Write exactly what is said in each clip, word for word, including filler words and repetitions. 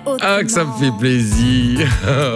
autrement. Ah, que ça me fait plaisir.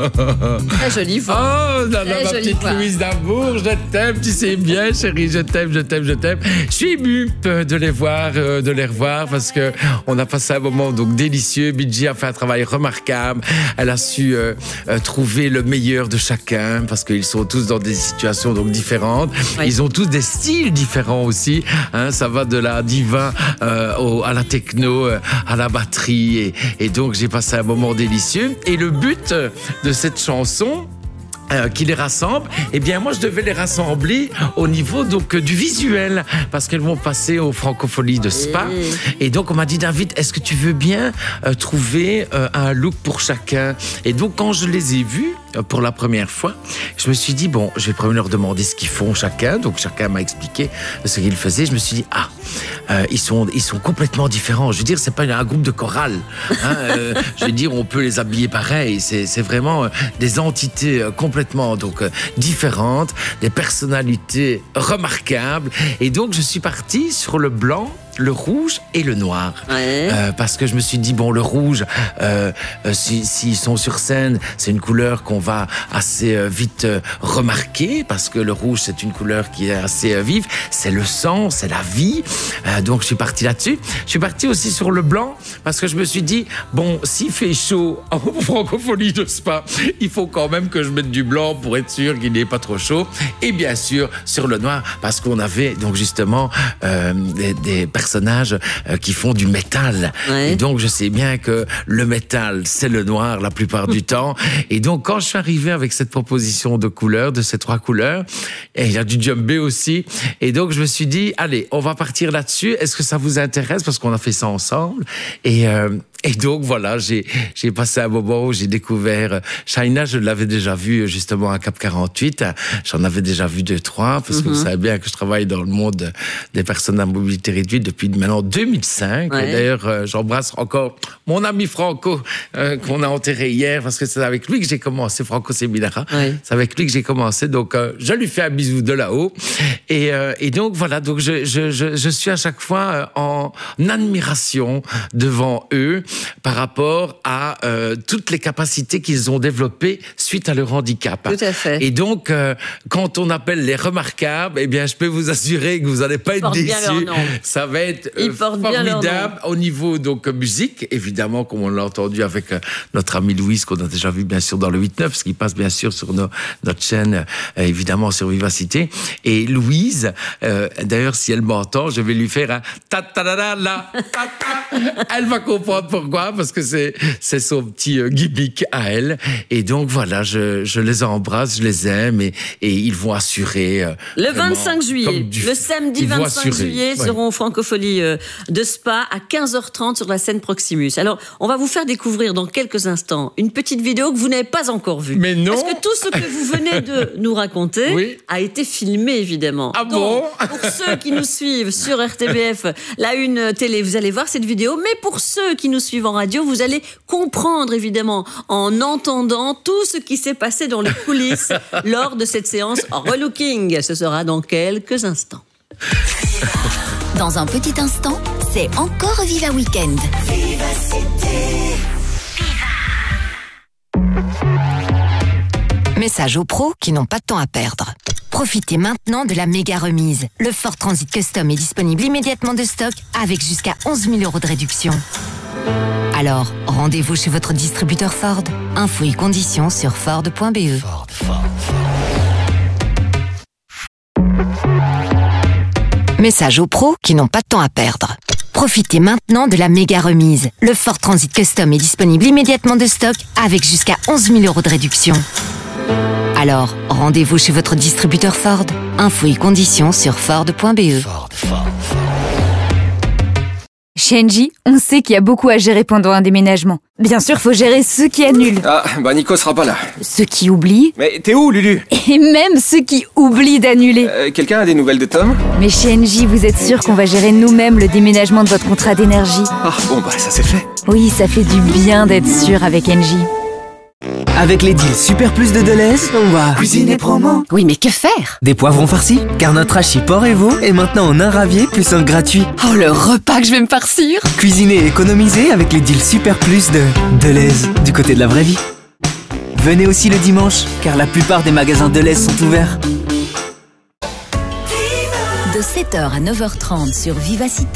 Très jolie voix. Oh, là, là, ma petite voix. Louise d'amour, je t'aime, tu sais bien, chérie, je t'aime, je t'aime, je t'aime. Je suis ému de les voir, de les revoir, parce que on a passé un moment donc délicieux. Bidji a fait un travail remarquable. Elle a su euh, euh, trouver le meilleur de chacun, parce qu'ils sont tous dans des situations donc différentes. Oui. Ils ont tous des styles différents aussi. Hein, ça va de la diva euh, au, à la techno, euh, à la batterie. Et, et donc, j'ai passé un moment délicieux. Et le but de cette chanson, Euh, qui les rassemble, eh bien moi je devais les rassembler au niveau donc du visuel, parce qu'elles vont passer aux Francopholies de Spa. Et donc on m'a dit, David, est-ce que tu veux bien euh, trouver euh, un look pour chacun? Et donc quand je les ai vus euh, pour la première fois, je me suis dit, bon, je vais probablement leur demander ce qu'ils font chacun. Donc chacun m'a expliqué ce qu'ils faisaient. Je me suis dit, ah, euh, ils sont ils sont complètement différents. Je veux dire, c'est pas un groupe de chorale. Hein, euh, je veux dire, on peut les habiller pareil. C'est c'est vraiment euh, des entités euh, complètement donc euh, différentes, des personnalités remarquables. Et donc je suis parti sur le blanc, le rouge et le noir. Ouais. Euh, parce que je me suis dit, bon, le rouge, euh, euh, s'ils si, sont sur scène, c'est une couleur qu'on va assez euh, vite euh, remarquer, parce que le rouge, c'est une couleur qui est assez euh, vive. C'est le sang, c'est la vie. Euh, donc, je suis parti là-dessus. Je suis parti aussi sur le blanc, parce que je me suis dit, bon, s'il fait chaud en Francophonie de Spa, il faut quand même que je mette du blanc pour être sûr qu'il n'est pas trop chaud. Et bien sûr, sur le noir, parce qu'on avait donc justement euh, des, des personnages euh, qui font du métal. Ouais. Et donc, je sais bien que le métal, c'est le noir la plupart du temps. Et donc, quand je suis arrivé avec cette proposition de couleurs, de ces trois couleurs, et il y a du djembé aussi. Et donc, je me suis dit, allez, on va partir là-dessus. Est-ce que ça vous intéresse? Parce qu'on a fait ça ensemble. Et... Euh, Et donc, voilà, j'ai, j'ai passé un moment où j'ai découvert Shaina. Je l'avais déjà vu justement à Cap quarante-huit. J'en avais déjà vu deux, trois, parce mm-hmm. que vous savez bien que je travaille dans le monde des personnes à mobilité réduite depuis maintenant deux mille cinq. Ouais. D'ailleurs, euh, j'embrasse encore mon ami Franco, euh, qu'on a enterré hier, parce que c'est avec lui que j'ai commencé, Franco Seminara. Ouais. C'est avec lui que j'ai commencé. Donc, euh, je lui fais un bisou de là-haut. Et, euh, et donc, voilà, donc je, je, je, je suis à chaque fois en admiration devant eux, par rapport à euh, toutes les capacités qu'ils ont développées suite à leur handicap. Tout à fait. Et donc, euh, quand on appelle les remarquables, eh bien, je peux vous assurer que vous n'allez pas être déçus. Ça va être euh, formidable au niveau donc musique, évidemment, comme on l'a entendu avec euh, notre ami Louise, qu'on a déjà vu bien sûr dans le huit neuf, ce qui passe bien sûr sur nos, notre chaîne, euh, évidemment sur Vivacité. Et Louise, euh, d'ailleurs, si elle m'entend, je vais lui faire un ta ta ta ta la ta ta. Elle va comprendre pourquoi. Pourquoi? Parce que c'est, c'est son petit euh, gimmick à elle. Et donc, voilà, je, je les embrasse, je les aime et, et ils vont assurer. Euh, le vingt-cinq juillet, du, le samedi vingt-cinq juillet, ouais. seront aux Francopholies euh, de Spa à quinze heures trente sur la scène Proximus. Alors, on va vous faire découvrir dans quelques instants une petite vidéo que vous n'avez pas encore vue. Mais non! Parce que tout ce que vous venez de nous raconter oui. a été filmé, évidemment. Ah donc, bon? Pour ceux qui nous suivent sur R T B F, la Une Télé, vous allez voir cette vidéo. Mais pour ceux qui nous suivent en radio, vous allez comprendre évidemment en entendant tout ce qui s'est passé dans les coulisses lors de cette séance relooking. Ce sera dans quelques instants. Dans un petit instant, c'est encore Viva Weekend. Message aux pros qui n'ont pas de temps à perdre. Profitez maintenant de la méga remise. Le Ford Transit Custom est disponible immédiatement de stock avec jusqu'à onze mille euros de réduction. Alors, rendez-vous chez votre distributeur Ford. Infos et conditions sur ford point b e. Ford, Ford, Ford. Message aux pros qui n'ont pas de temps à perdre. Profitez maintenant de la méga remise. Le Ford Transit Custom est disponible immédiatement de stock avec jusqu'à onze mille euros de réduction. Alors, rendez-vous chez votre distributeur Ford. Infos et conditions sur ford point b e. Ford, Ford, Ford. Chez Engie, on sait qu'il y a beaucoup à gérer pendant un déménagement. Bien sûr, faut gérer ceux qui annulent. Ah, bah Nico sera pas là. Ceux qui oublient. Mais t'es où, Lulu? Et même ceux qui oublient d'annuler. Euh, quelqu'un a des nouvelles de Tom? Mais chez Engie, vous êtes sûr qu'on va gérer nous-mêmes le déménagement de votre contrat d'énergie? Ah, bon bah ça c'est fait. Oui, ça fait du bien d'être sûr avec Engie. Avec les deals Super Plus de Deleuze, on va cuisiner promo. Oui, mais que faire? Des poivrons farcis, car notre hachis porc et veau est maintenant en un ravier plus un gratuit. Oh, le repas que je vais me farcir! Cuisiner et économiser avec les deals Super Plus de Deleuze, du côté de la vraie vie. Venez aussi le dimanche, car la plupart des magasins Deleuze sont ouverts. De sept heures à neuf heures trente sur Vivacité.